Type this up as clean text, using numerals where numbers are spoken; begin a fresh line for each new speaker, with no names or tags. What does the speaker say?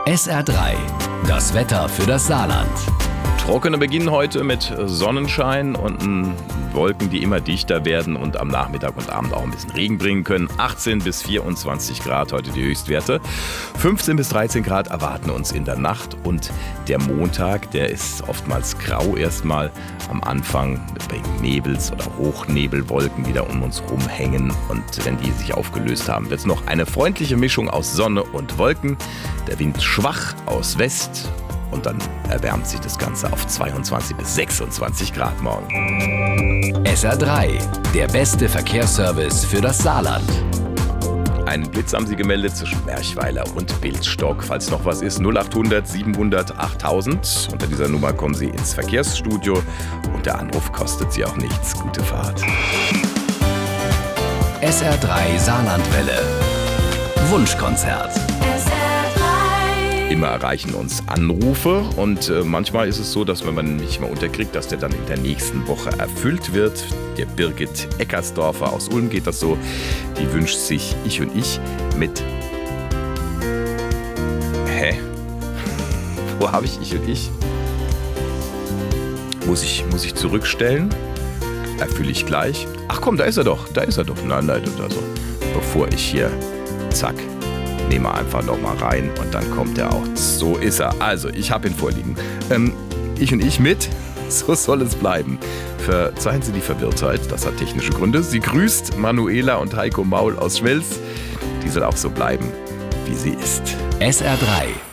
SR3, das Wetter für das Saarland.
Trockener Beginn heute mit Sonnenschein und Wolken, die immer dichter werden und am Nachmittag und Abend auch ein bisschen Regen bringen können. 18 bis 24 Grad heute die Höchstwerte. 15 bis 13 Grad erwarten uns in der Nacht. Und der Montag, der ist oftmals grau erstmal am Anfang wegen Nebels oder Hochnebelwolken, die da um uns rumhängen. Und wenn die sich aufgelöst haben, wird es noch eine freundliche Mischung aus Sonne und Wolken. Der Wind schwach aus West. Und dann erwärmt sich das Ganze auf 22 bis 26 Grad morgen.
SR3, der beste Verkehrsservice für das Saarland.
Einen Blitz haben Sie gemeldet zwischen Merchweiler und Bildstock. Falls noch was ist, 0800 700 8000. Unter dieser Nummer kommen Sie ins Verkehrsstudio und der Anruf kostet Sie auch nichts. Gute Fahrt.
SR3 Saarlandwelle. Wunschkonzert.
Immer erreichen uns Anrufe und manchmal ist es so, dass wenn man nicht mehr unterkriegt, dass der dann in der nächsten Woche erfüllt wird. Der Birgit Eckersdorfer aus Ulm geht das so. Die wünscht sich Ich und Ich mit... Hä? Wo habe ich und Ich? Muss ich zurückstellen? Erfülle ich gleich. Ach komm, da ist er doch. Nein, also bevor ich hier... Zack. Nehmen wir einfach noch mal rein und dann kommt er auch. So ist er. Also, ich habe ihn vorliegen. Ich und Ich mit, so soll es bleiben. Verzeihen Sie die Verwirrtheit, das hat technische Gründe. Sie grüßt Manuela und Heiko Maul aus Schwelz. Die soll auch so bleiben, wie sie ist.
SR3